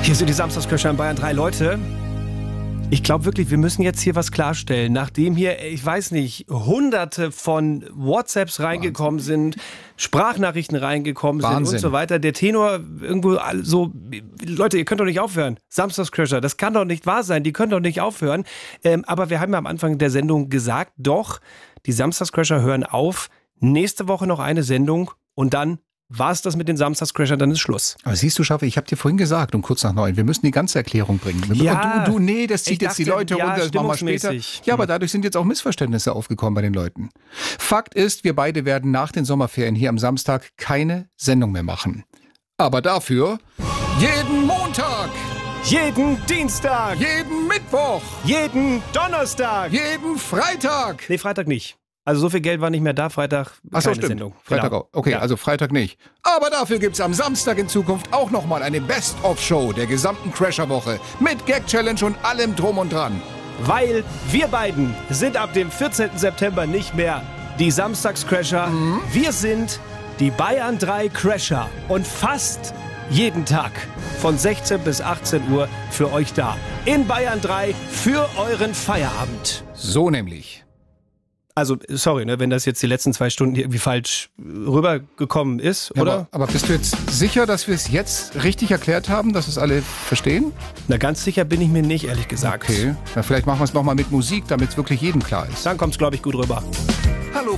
Hier sind die Samstagscrasher in Bayern 3. Leute, ich glaube wirklich, wir müssen jetzt hier was klarstellen. Nachdem hier, ich weiß nicht, hunderte von WhatsApps reingekommen sind, Sprachnachrichten reingekommen sind und so weiter. Der Tenor irgendwo so, Leute, ihr könnt doch nicht aufhören. Samstagscrasher, das kann doch nicht wahr sein. Die können doch nicht aufhören. Aber wir haben ja am Anfang der Sendung gesagt, doch, die Samstagscrasher hören auf. Nächste Woche noch eine Sendung und dann war es das mit den Samstagscrashern, dann ist Schluss. Aber siehst du, Schaffe, ich habe dir vorhin gesagt, um kurz nach 9, wir müssen die ganze Erklärung bringen. Ja, und nee, das zieht jetzt die Leute runter, das machen wir später. Ja, aber dadurch sind jetzt auch Missverständnisse aufgekommen bei den Leuten. Fakt ist, wir beide werden nach den Sommerferien hier am Samstag keine Sendung mehr machen. Aber dafür jeden Montag, jeden Dienstag, jeden Mittwoch, jeden Donnerstag, jeden Freitag. Nee, Freitag nicht. Also so viel Geld war nicht mehr da, Freitag keine Sendung. Freitag genau. auch. Okay, ja. Also Freitag nicht. Aber dafür gibt's am Samstag in Zukunft auch nochmal eine Best-of-Show der gesamten Crasher-Woche mit Gag-Challenge und allem drum und dran. Weil wir beiden sind ab dem 14. September nicht mehr die Samstagscrasher. Wir sind die Bayern 3 Crasher und fast jeden Tag von 16 bis 18 Uhr für euch da. In Bayern 3 für euren Feierabend. So nämlich. Also, sorry, wenn das jetzt die letzten 2 Stunden irgendwie falsch rübergekommen ist, ja, oder? Aber bist du jetzt sicher, dass wir es jetzt richtig erklärt haben, dass es alle verstehen? Na, ganz sicher bin ich mir nicht, ehrlich gesagt. Okay, na, vielleicht machen wir es nochmal mit Musik, damit es wirklich jedem klar ist. Dann kommt es, glaube ich, gut rüber.